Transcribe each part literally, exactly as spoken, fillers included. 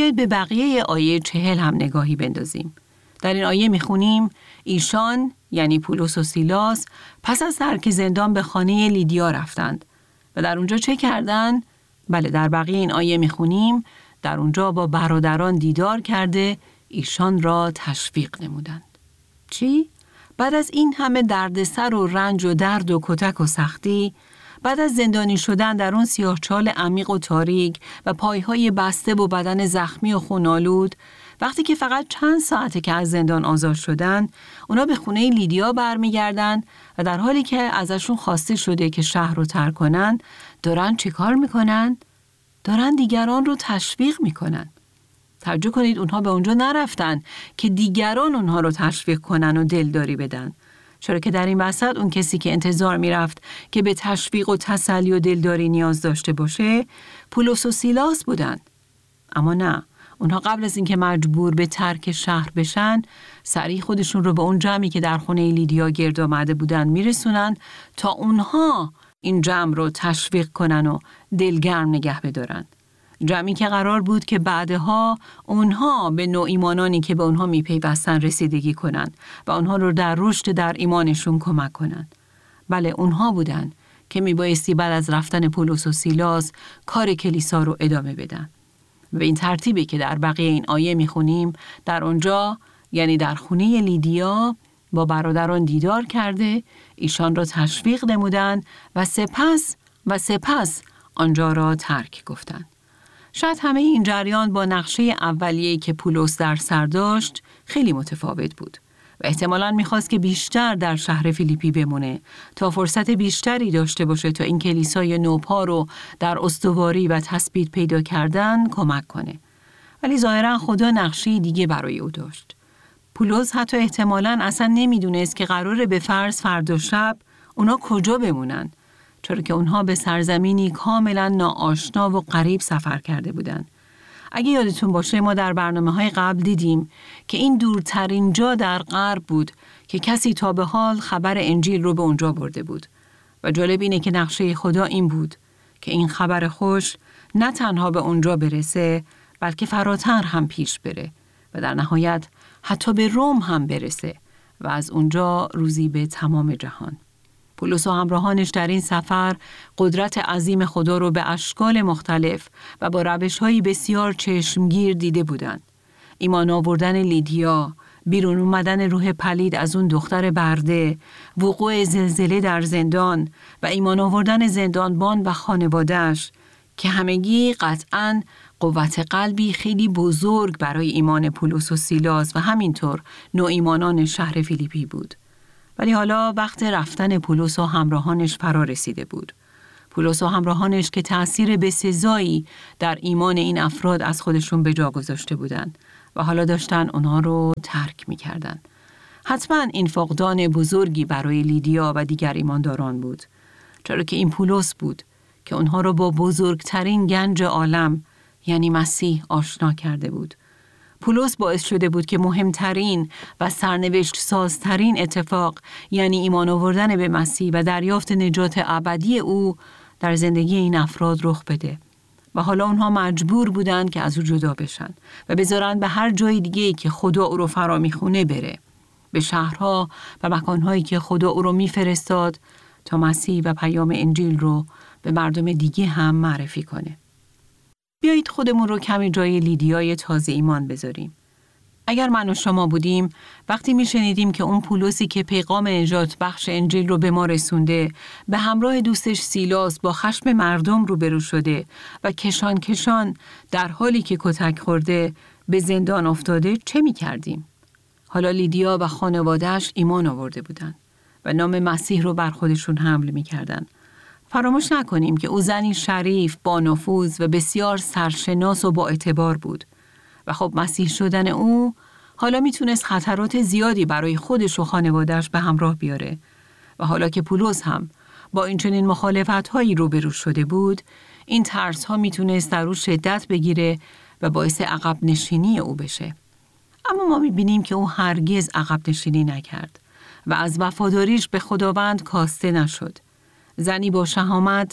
بیایید به بقیه آیه چهل هم نگاهی بندازیم. در این آیه میخونیم ایشان یعنی پولس و سیلاس پس از ترک زندان به خانه لیدیا رفتند و در اونجا چه کردند؟ بله، در بقیه این آیه میخونیم در اونجا با برادران دیدار کرده ایشان را تشویق نمودند. چی؟ بعد از این همه دردسر و رنج و درد و کتک و سختی، بعد از زندانی شدن در اون سیاهچال عمیق و تاریک و پایهای بسته و بدن زخمی و خونالود، وقتی که فقط چند ساعته که از زندان آزاد شدن، اونا به خونه لیدیا برمیگردن و در حالی که ازشون خواسته شده که شهر رو ترک کنن، دارن چی کار میکنن؟ دارن دیگران رو تشویق میکنن. توجه کنید اونها به اونجا نرفتن که دیگران اونها رو تشویق کنن و دلداری بدن. چرا که در این وسط اون کسی که انتظار میرفت که به تشویق و تسلی و دلداری نیاز داشته باشه، پولس و سیلاس بودن. اما نه، اونها قبل از اینکه مجبور به ترک شهر بشن، سریع خودشون رو به اون جمعی که در خونه لیدیا گرد آمده بودن میرسونن تا اونها این جمع رو تشویق کنن و دلگرم نگه بدارن. جمعی که قرار بود که بعدها اونها به نوع ایمانانی که به اونها میپیوستن رسیدگی کنن و اونها رو در رشد در ایمانشون کمک کنن. بله، اونها بودن که میبایستی بعد از رفتن پولس و سیلاس کار کلیسا رو ادامه بدن. به این ترتیبی که در بقیه این آیه میخونیم، در اونجا یعنی در خونه لیدیا با برادران دیدار کرده ایشان را تشویق نمودند و سپس و سپس آنجا را ترک گفتند. شاید همه این جریان با نقشه اولیه‌ای که پولس در سر داشت خیلی متفاوت بود و احتمالاً می‌خواست که بیشتر در شهر فیلیپی بمونه تا فرصت بیشتری داشته باشه تا این کلیسای نوپا رو در استواری و تثبیت پیدا کردن کمک کنه. ولی ظاهراً خدا نقشه دیگه برای او داشت. پولس حتی احتمالاً اصلا نمیدونست که قراره به فرض فردا شب اونا کجا بمونن، چرا که اونها به سرزمینی کاملا ناآشنا و غریب سفر کرده بودند. اگه یادتون باشه ما در برنامه‌های قبل دیدیم که این دورترین جا در غرب بود که کسی تا به حال خبر انجیل رو به اونجا برده بود. و جالب اینه که نقشه خدا این بود که این خبر خوش نه تنها به اونجا برسه، بلکه فراتر هم پیش بره و در نهایت حتی به روم هم برسه و از اونجا روزی به تمام جهان. پولس و همراهانش در این سفر قدرت عظیم خدا رو به اشکال مختلف و با روش‌های بسیار چشمگیر دیده بودند. ایمان آوردن لیدیا، بیرون اومدن روح پلید از اون دختر برده، وقوع زلزله در زندان و ایمان آوردن زندانبان و خانواده‌اش که همگی قطعاً قوت قلبی خیلی بزرگ برای ایمان پولس و سیلاس و همینطور نوع ایمانان شهر فیلیپی بود. ولی حالا وقت رفتن پولس و همراهانش فرا رسیده بود. پولس و همراهانش که تأثیر بسزایی در ایمان این افراد از خودشون به جا گذاشته بودند و حالا داشتن اونها رو ترک می‌کردن. حتما این فقدان بزرگی برای لیدیا و دیگر ایمانداران بود، چرا که این پولس بود که اونها رو با بزرگترین گنج عالم یعنی مسیح آشنا کرده بود. پولس باعث شده بود که مهمترین و سرنوشت سازترین اتفاق یعنی ایمان آوردن به مسیح و دریافت نجات ابدی او در زندگی این افراد رخ بده و حالا اونها مجبور بودند که از او جدا بشن و بذارن به هر جای دیگه‌ای که خدا او رو فرا میخونه بره، به شهرها و مکانهایی که خدا او رو میفرستاد تا مسیح و پیام انجیل رو به مردم دیگه هم معرفی کنه. بیایید خودمون رو کمی جای لیدیای تازه ایمان بذاریم. اگر من و شما بودیم، وقتی میشنیدیم که اون پولسی که پیغام نجات بخش انجیل رو به ما رسونده، به همراه دوستش سیلاس با خشم مردم روبرو شده و کشان کشان در حالی که کتک خورده به زندان افتاده، چه میکردیم؟ حالا لیدیا و خانواده‌اش ایمان آورده بودن و نام مسیح رو بر خودشون حمل میکردن. فراموش نکنیم که او زنی شریف، با نفوذ و بسیار سرشناس و با اعتبار بود و خب مسیح شدن او حالا میتونست خطرات زیادی برای خودش و خانواده‌اش به همراه بیاره و حالا که پولس هم با این چنین مخالفت‌هایی روبرو شده بود، این ترس‌ها میتونست در او شدت بگیره و باعث عقب نشینی او بشه. اما ما میبینیم که او هرگز عقب نشینی نکرد و از وفاداریش به خداوند کاسته نشد. زنی با شهامت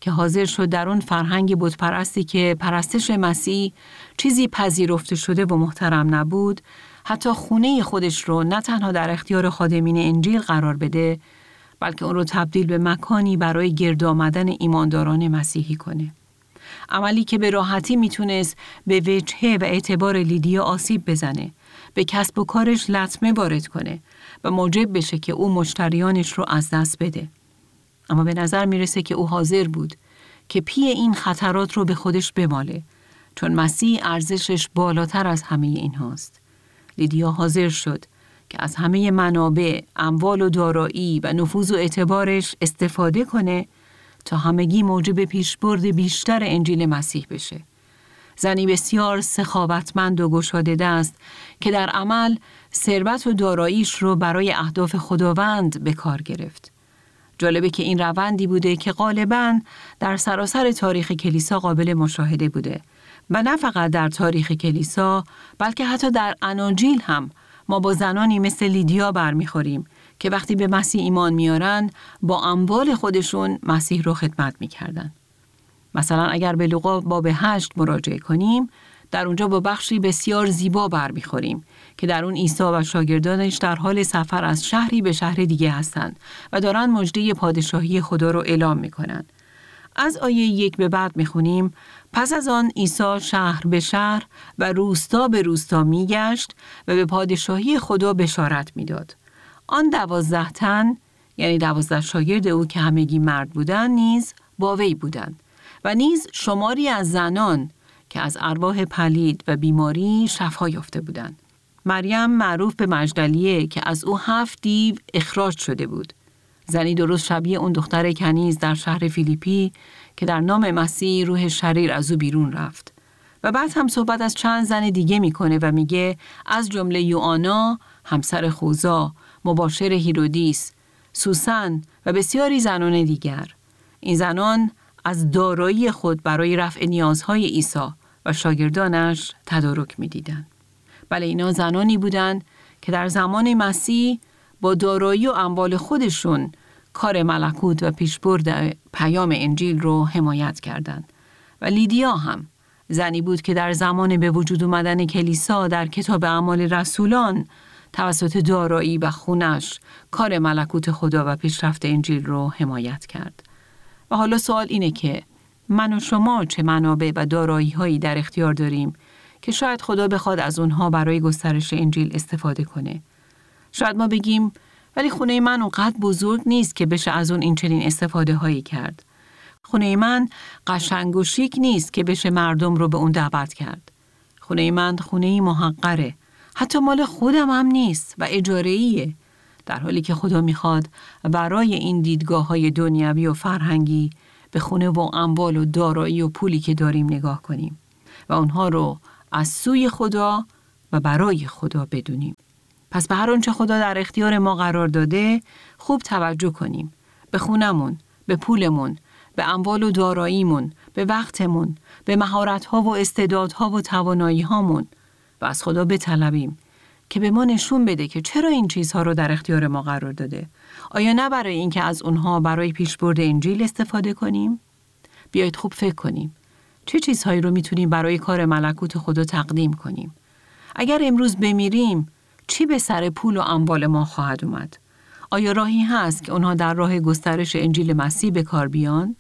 که حاضر شد در اون فرهنگ بتپرستی که پرستش مسیح چیزی پذیرفته شده و محترم نبود، حتی خونه خودش رو نه تنها در اختیار خادمین انجیل قرار بده، بلکه اون رو تبدیل به مکانی برای گرد آمدن ایمانداران مسیحی کنه. عملی که به راحتی میتونست به وجهه و اعتبار لیدیا آسیب بزنه، به کسب و کارش لطمه وارد کنه و موجب بشه که او مشتریانش رو از دست بده. اما به نظر میرسه که او حاضر بود که پی این خطرات رو به خودش بماله، چون مسیح ارزشش بالاتر از همه این هاست. لیدیا حاضر شد که از همه منابع، اموال و دارایی و نفوذ و اعتبارش استفاده کنه تا همگی موجب پیشبرد بیشتر انجیل مسیح بشه. زنی بسیار سخاوتمند و گشاده دست که در عمل ثروت و داراییش رو برای اهداف خداوند به کار گرفت. جالبه که این روندی بوده که غالباً در سراسر تاریخ کلیسا قابل مشاهده بوده و نه فقط در تاریخ کلیسا، بلکه حتی در اناجیل هم ما با زنانی مثل لیدیا برمیخوریم که وقتی به مسیح ایمان میارن با اموال خودشون مسیح رو خدمت میکردن. مثلا اگر به لوقا باب هشت مراجعه کنیم، در اونجا با بخشی بسیار زیبا برمیخوریم که در اون عیسی و شاگردانش در حال سفر از شهری به شهر دیگه هستند و دارن مژده پادشاهی خدا رو اعلام میکنن. از آیه یک به بعد میخونیم: پس از آن عیسی شهر به شهر و روستا به روستا میگشت و به پادشاهی خدا بشارت میداد. آن دوازده تن، یعنی دوازده شاگرد او که همگی مرد بودند، نیز با وی بودند و نیز شماری از زنان که از ارواح پلید و بیماری شفا یافته بودند. مریم معروف به مجدلیه که از او هفت دیو اخراج شده بود. زنی درست شبیه اون دختر کنیز در شهر فیلیپی که در نام مسیح روح شریر از او بیرون رفت. و بعد هم صحبت از چند زن دیگه میکنه و میگه از جمله یوآنا، همسر خوزا، مباشر هیرودیس، سوسن و بسیاری زنان دیگر. این زنان از دارایی خود برای رفع نیازهای عیسی و شاگردانش تدارک میدیدند. بله، اینا زنانی بودند که در زمان مسیح با دارایی و اموال خودشون کار ملکوت و پیشبرد پیام انجیل رو حمایت کردند. و لیدیا هم زنی بود که در زمان به وجود آمدن کلیسا در کتاب اعمال رسولان توسط دارایی و خونش کار ملکوت خدا و پیشرفت انجیل رو حمایت کرد. و حالا سوال اینه که من و شما چه منابع و دارایی هایی در اختیار داریم که شاید خدا بخواد از اونها برای گسترش انجیل استفاده کنه. شاید ما بگیم ولی خونه من اونقدر بزرگ نیست که بشه از اون این چنین استفاده هایی کرد. خونه من قشنگ و شیک نیست که بشه مردم رو به اون دعوت کرد. خونه من خونه محقره. حتی مال خودم هم نیست و اجاره‌ایه. در حالی که خدا میخواد برای این دیدگاه های دنیوی و فرهنگی به خونه و اموال و دارایی و پولی که داریم نگاه کنیم و اونها رو از سوی خدا و برای خدا بدونیم. پس به هر آنچه خدا در اختیار ما قرار داده خوب توجه کنیم. به خونمون، به پولمون، به اموال و داراییمون، به وقتمون، به مهارت‌ها و استعدادها و توانایی‌هامون و از خدا بطلبیم که به ما نشون بده که چرا این چیزها رو در اختیار ما قرار داده. آیا نه برای اینکه از اونها برای پیشبرد انجیل استفاده کنیم؟ بیایید خوب فکر کنیم. چه چیزهایی رو میتونیم برای کار ملکوت خدا تقدیم کنیم؟ اگر امروز بمیریم، چی به سر پول و اموال ما خواهد اومد؟ آیا راهی هست که اونها در راه گسترش انجیل مسیح به کار بیان؟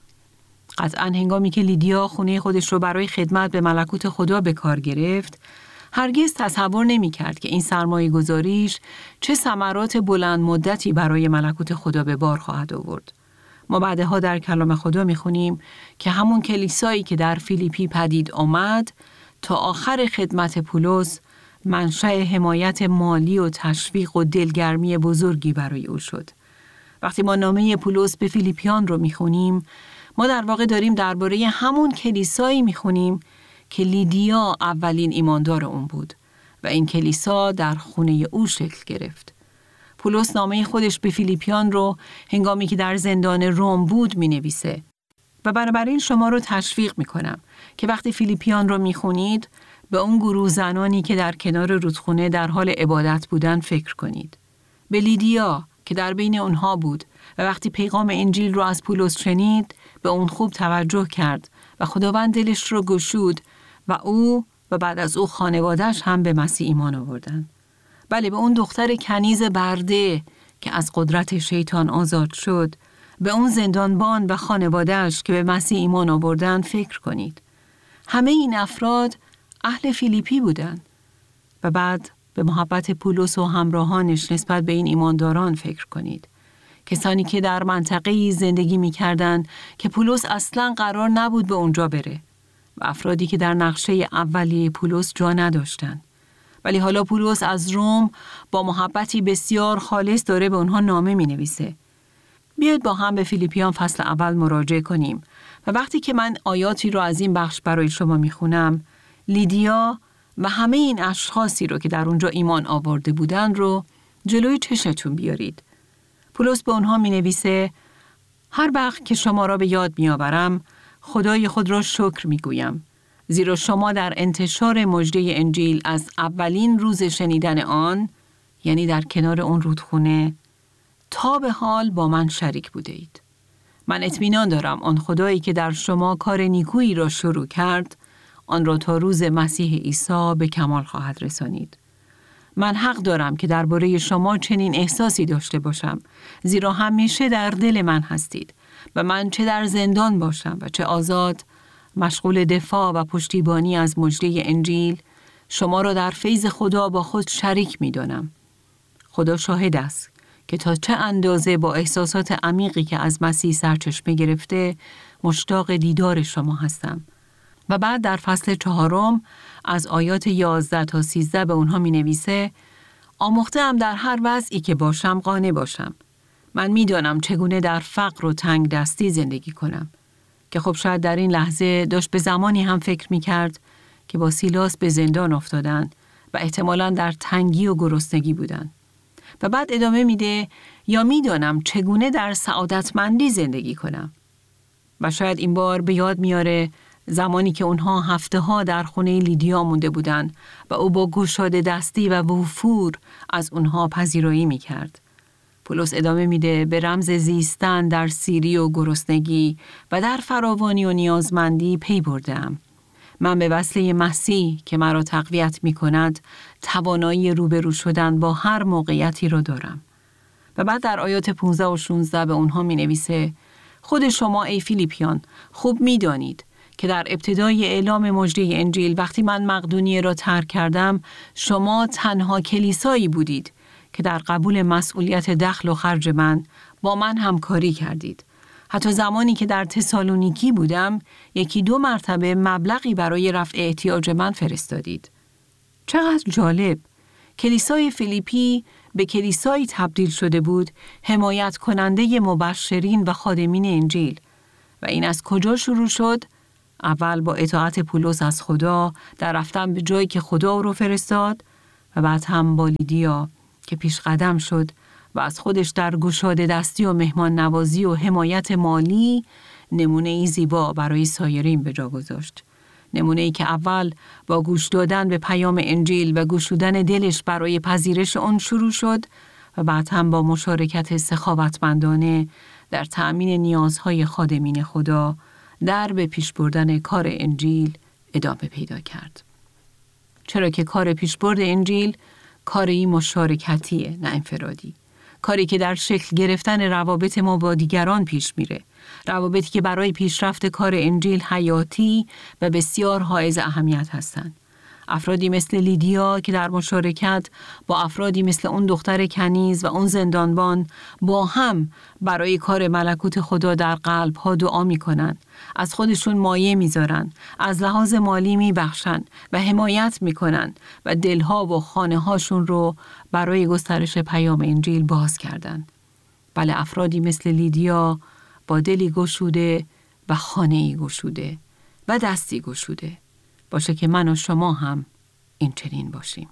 قطعاً هنگامی که لیدیا خونه خودش رو برای خدمت به ملکوت خدا به کار گرفت، هرگز تصور نمی کرد که این سرمایه گذاریش چه ثمرات بلند مدتی برای ملکوت خدا به بار خواهد آورد. ما بعدها در کلام خدا می خونیم که همون کلیسایی که در فیلیپی پدید آمد تا آخر خدمت پولس منشأ حمایت مالی و تشویق و دلگرمی بزرگی برای او شد. وقتی ما نامه پولس به فیلیپیان رو می خونیم، ما در واقع داریم درباره همون کلیسایی می خونیم که لیدیا اولین ایماندار اون بود و این کلیسا در خونه او شکل گرفت. پولس نامه خودش به فیلیپیان رو هنگامی که در زندان روم بود می نویسه و بنابراین شما رو تشویق می کنم که وقتی فیلیپیان رو می خونید به اون گروه زنانی که در کنار رودخونه در حال عبادت بودن فکر کنید. به لیدیا که در بین اونها بود و وقتی پیغام انجیل رو از پولس شنید به اون خوب توجه کرد و خداوند دلش رو گشود و او و بعد از او خانواده‌اش هم به مسیح ایمان آوردن. بله، به اون دختر کنیز برده که از قدرت شیطان آزاد شد، به اون زندانبان و خانواده‌اش که به مسیح ایمان آوردن فکر کنید. همه این افراد اهل فیلیپی بودن. و بعد به محبت پولس و همراهانش نسبت به این ایمانداران فکر کنید. کسانی که در منطقه‌ای زندگی می‌کردند که پولس اصلاً قرار نبود به اونجا بره و افرادی که در نقشه اولیه پولس جا نداشتند. ولی حالا پولس از روم با محبتی بسیار خالص داره به اونها نامه می‌نویسه. بیاید با هم به فیلیپیان فصل اول مراجعه کنیم و وقتی که من آیاتی رو از این بخش برای شما می‌خونم، لیدیا و همه این اشخاصی رو که در اونجا ایمان آورده بودن رو جلوی چشتون بیارید. پولس به اونها می نویسه: هر وقت که شما را به یاد می آورم، خدای خود را شکر می گویم. زیرا شما در انتشار مژده انجیل از اولین روز شنیدن آن، یعنی در کنار اون رودخونه، تا به حال با من شریک بوده اید. من اطمینان دارم آن خدایی که در شما کار نیکویی را شروع کرد، آن را تا روز مسیح عیسی به کمال خواهد رسانید. من حق دارم که درباره شما چنین احساسی داشته باشم، زیرا همیشه در دل من هستید و من چه در زندان باشم و چه آزاد، مشغول دفاع و پشتیبانی از مژده انجیل، شما را در فیض خدا با خود شریک می دانم. خدا شاهد است که تا چه اندازه با احساسات عمیقی که از مسیح سرچشمه گرفته مشتاق دیدار شما هستم. و بعد در فصل چهارم از آیات یازده تا سیزده به اونها می نویسه: آموخته‌ام در هر وضعی که باشم قانع باشم. من می دانم چگونه در فقر و تنگ دستی زندگی کنم. که خب شاید در این لحظه داشت به زمانی هم فکر می کرد که با سیلاس به زندان افتادن و احتمالاً در تنگی و گرسنگی بودن. و بعد ادامه میده: یا می دانم چگونه در سعادتمندی زندگی کنم. و شاید این بار به یاد میاره زمانی که اونها هفته ها در خونه لیدیا مونده بودن و او با گشاده دستی و وفور از اونها پذیرایی می کرد. پولس ادامه میده: به رمز زیستن در سیری و گرسنگی و در فراوانی و نیازمندی پی بردم. من به وسیله مسیح که مرا تقویت می کند توانایی روبرو شدن با هر موقعیتی را دارم. و بعد در آیات پانزده و شانزده به اونها می نویسه: خود شما ای فیلیپیان خوب می دانید که در ابتدای اعلام مژده انجیل وقتی من مقدونیه را ترک کردم، شما تنها کلیسایی بودید که در قبول مسئولیت دخل و خرج من با من همکاری کردید. حتی زمانی که در تسالونیکی بودم، یکی دو مرتبه مبلغی برای رفع احتیاج من فرستادید. چقدر جالب! کلیسای فیلیپی به کلیسایی تبدیل شده بود حمایت کننده مبشرین و خادمین انجیل. و این از کجا شروع شد؟ اول با اطاعت پولس از خدا در رفتن به جایی که خدا او رو فرستاد و بعد هم با لیدیا که پیش قدم شد و از خودش در گشاده دستی و مهمان نوازی و حمایت مالی نمونه ای زیبا برای سایرین به جا گذاشت. نمونه ای که اول با گوش دادن به پیام انجیل و گشودن دلش برای پذیرش آن شروع شد و بعد هم با مشارکت سخاوتمندانه در تأمین نیازهای خادمین خدا در به پیش بردن کار انجیل ادامه پیدا کرد. چرا که کار پیشبرد انجیل کاری مشارکتیه، نه انفرادی. کاری که در شکل گرفتن روابط ما با دیگران پیش میره. روابطی که برای پیشرفت کار انجیل حیاتی و بسیار حائز اهمیت هستند. افرادی مثل لیدیا که در مشارکت با افرادی مثل اون دختر کنیز و اون زندانبان با هم برای کار ملکوت خدا در قلب ها دعا می کنن، از خودشون مایه می زارن، از لحاظ مالی می بخشن و حمایت می کنن و دلها و خانه هاشون رو برای گسترش پیام انجیل باز کردن. بله، افرادی مثل لیدیا با دلی گشوده و خانه‌ای گشوده و دستی گشوده. باشه که من و شما هم این چنین باشیم.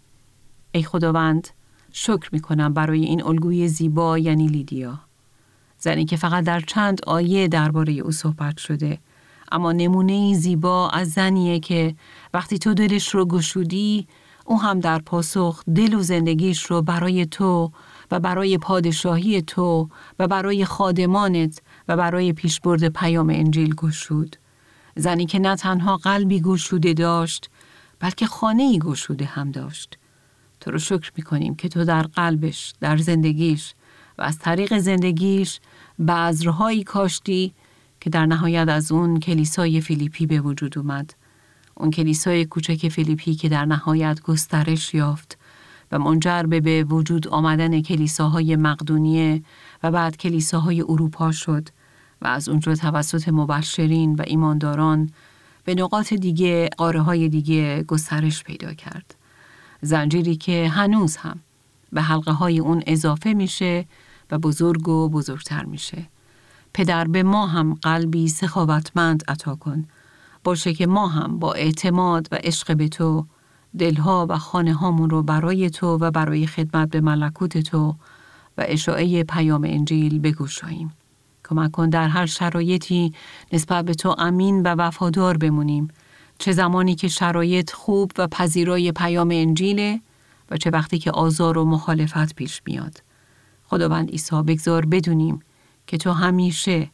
ای خداوند، شکر می کنم برای این الگوی زیبا یعنی لیدیا. زنی که فقط در چند آیه درباره او صحبت شده، اما نمونه زیبا از زنیه که وقتی تو دلش رو گشودی، او هم در پاسخ دل و زندگیش رو برای تو و برای پادشاهی تو و برای خادمانت و برای پیشبرد پیام انجیل گشود. زنی که نه تنها قلبی گشوده داشت، بلکه خانه‌ای گشوده هم داشت. تو رو شکر می‌کنیم که تو در قلبش، در زندگیش و از طریق زندگیش بذرهایی کاشتی که در نهایت از اون کلیسای فیلیپی به وجود اومد. اون کلیسای کوچک فیلیپی که در نهایت گسترش یافت و منجر به به وجود آمدن کلیساهای مقدونیه و بعد کلیساهای اروپا شد و از اونجا توسط مبشرین و ایمانداران به نقاط دیگه، قاره‌های دیگه گسترش پیدا کرد. زنجیری که هنوز هم به حلقه های اون اضافه میشه و بزرگ و بزرگتر میشه. پدر، به ما هم قلبی سخاوتمند عطا کن، باشه که ما هم با اعتماد و عشق به تو دلها و خانه هامون رو برای تو و برای خدمت به ملکوت تو و اشاعه پیام انجیل بگشاییم. کمک کن در هر شرایطی نسبت به تو امین و وفادار بمونیم، چه زمانی که شرایط خوب و پذیرای پیام انجیله و چه وقتی که آزار و مخالفت پیش میاد. خداوند عیسی، بگذار بدونیم که تو همیشه،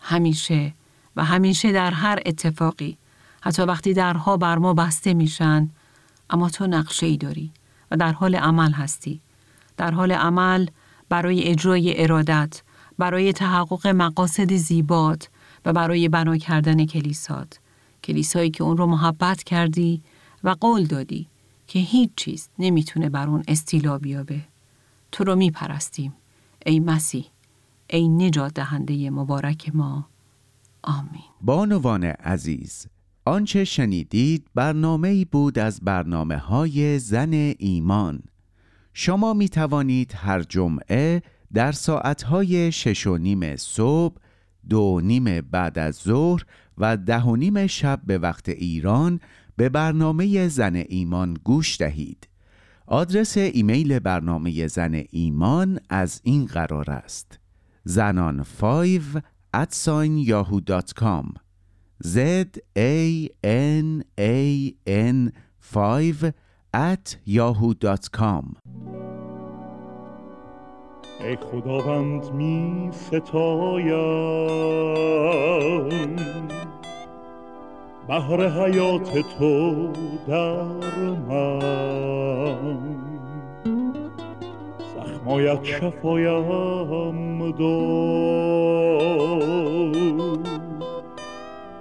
همیشه و همیشه در هر اتفاقی، حتی وقتی درها بر ما بسته میشن، اما تو نقشه‌ای داری و در حال عمل هستی. در حال عمل برای اجرای ارادت، برای تحقق مقاصد زیبات و برای بنا کردن کلیسات. کلیسایی که اون رو محبت کردی و قول دادی که هیچ چیز نمیتونه بر اون استیلا بیابه. تو رو میپرستیم ای مسیح، ای نجات دهنده مبارک ما. آمین. بانوان عزیز، آنچه شنیدید برنامه‌ای بود از برنامه‌های زن ایمان. شما می توانید هر جمعه در ساعتهای شش و نیم صبح، دو و نیم بعد از ظهر و ده و نیم شب به وقت ایران به برنامه زن ایمان گوش دهید. آدرس ایمیل برنامه زن ایمان از این قرار است: زنان پنج ات یاهو دات کام z a n a n پنج ات یاهو دات کام. ای خداوند می ستایم بحر حیات تو در من، زخمایت شفایم داد